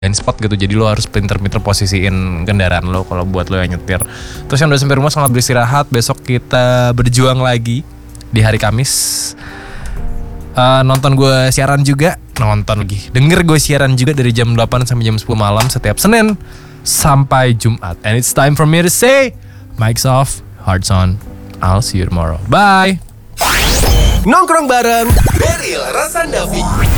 blind spot gitu, jadi lo harus pinter-pinter posisiin kendaraan lo kalau buat lo yang nyetir. Terus yang udah sampai rumah selamat beristirahat. Besok kita berjuang lagi di hari Kamis. Nonton gue siaran juga, denger gue siaran juga dari jam 8 sampai jam 10 malam setiap Senin sampai Jumat. And it's time for me to say, mics off, hearts on. I'll see you tomorrow. Bye. Nongkrong bareng Beril Rasandavi.